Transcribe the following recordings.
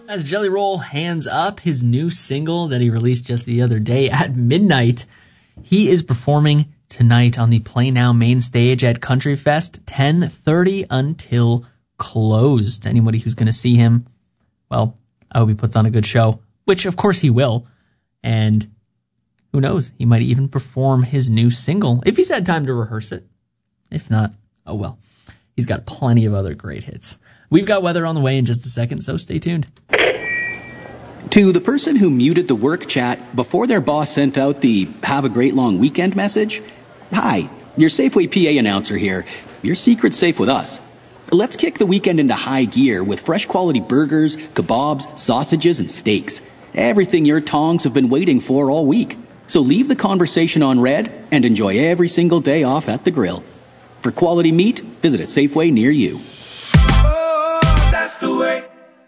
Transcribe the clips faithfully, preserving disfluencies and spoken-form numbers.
As Jelly Roll Hands Up, his new single that he released just the other day at midnight, he is performing tonight on the Play Now main stage at Country Fest, ten thirty until closed. Anybody who's going to see him, well, I hope he puts on a good show, which of course he will. And who knows, he might even perform his new single if he's had time to rehearse it. If not, oh well. He's got plenty of other great hits. We've got weather on the way in just a second, so stay tuned. To the person who muted the work chat before their boss sent out the have a great long weekend message, hi, your Safeway P A announcer here. Your secret's safe with us. Let's kick the weekend into high gear with fresh quality burgers, kebabs, sausages, and steaks. Everything your tongs have been waiting for all week. So leave the conversation on red and enjoy every single day off at the grill. For quality meat, visit a Safeway near you. Oh, that's the way.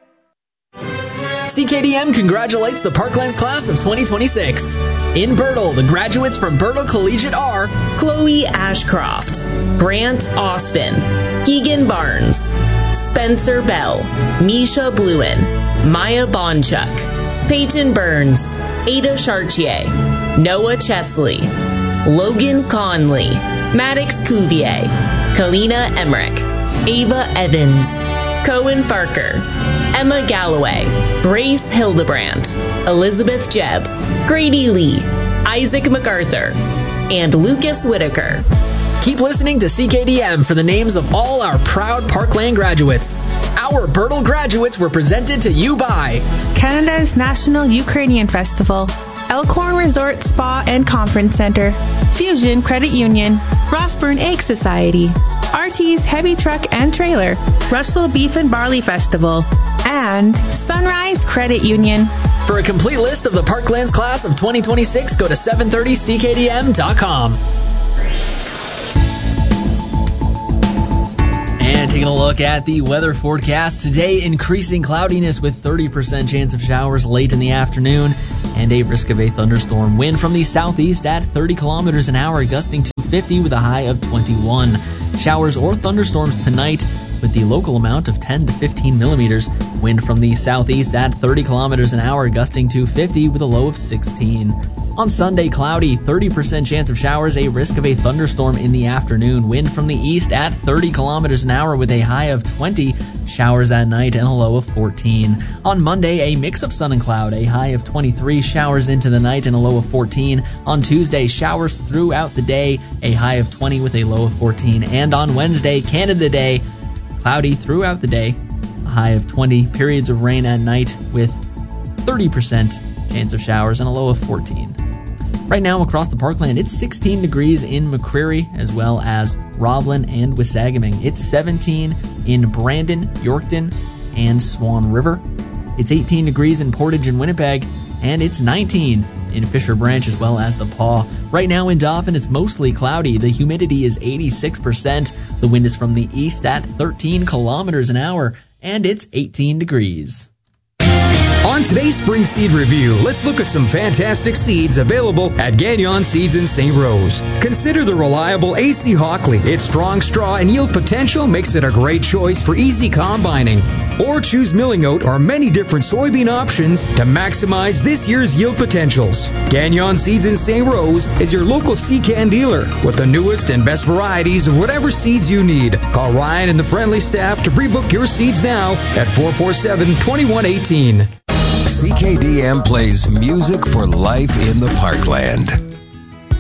C K D M congratulates the Parklands class of twenty twenty-six. In Bertle, the graduates from Bertle Collegiate are Chloe Ashcroft, Grant Austin, Keegan Barnes, Spencer Bell, Misha Bluen, Maya Bonchuk, Peyton Burns, Ada Chartier, Noah Chesley, Logan Conley, Maddox Cuvier, Kalina Emmerich, Ava Evans, Cohen Farker, Emma Galloway, Grace Hildebrandt, Elizabeth Jebb, Grady Lee, Isaac MacArthur, and Lucas Whitaker. Keep listening to C K D M for the names of all our proud Parkland graduates. Our Bertle graduates were presented to you by Canada's National Ukrainian Festival, Elkhorn Resort Spa and Conference Center, Fusion Credit Union, Rossburn Egg Society, R T's Heavy Truck and Trailer, Russell Beef and Barley Festival, and Sunrise Credit Union. For a complete list of the Parklands class of twenty twenty-six, go to seven thirty C K D M dot com. And taking a look at the weather forecast today, increasing cloudiness with thirty percent chance of showers late in the afternoon and a risk of a thunderstorm. Wind from the southeast at thirty kilometers an hour, gusting to fifty with a high of twenty-one. Showers or thunderstorms tonight with the local amount of ten to fifteen millimeters. Wind from the southeast at thirty kilometers an hour, gusting to fifty with a low of sixteen. On Sunday, cloudy, thirty percent chance of showers, a risk of a thunderstorm in the afternoon. Wind from the east at thirty kilometers an hour with a high of twenty. Showers at night and a low of fourteen. On Monday, a mix of sun and cloud, a high of twenty-three. Showers into the night and a low of fourteen. On Tuesday, showers throughout the day, a high of twenty with a low of fourteen. And on Wednesday, Canada Day, cloudy throughout the day, a high of twenty. Periods of rain at night with thirty percent chance of showers and a low of fourteen. Right now across the Parkland, it's sixteen degrees in McCreary as well as Roblin and Wissagaming. It's seventeen in Brandon, Yorkton, and Swan River. It's eighteen degrees in Portage and Winnipeg, and it's nineteen in Fisher Branch as well as the Paw. Right now in Dauphin, it's mostly cloudy. The humidity is eighty-six percent. The wind is from the east at thirteen kilometers an hour, and it's eighteen degrees. On today's Spring Seed Review, let's look at some fantastic seeds available at Gagnon Seeds in Saint Rose. Consider the reliable A C Hockley. Its strong straw and yield potential makes it a great choice for easy combining. Or choose milling oat or many different soybean options to maximize this year's yield potentials. Gagnon Seeds in Saint Rose is your local C C A N dealer with the newest and best varieties of whatever seeds you need. Call Ryan and the friendly staff to pre-book your seeds now at four four seven, two one one eight. C K D M plays music for life in the Parkland.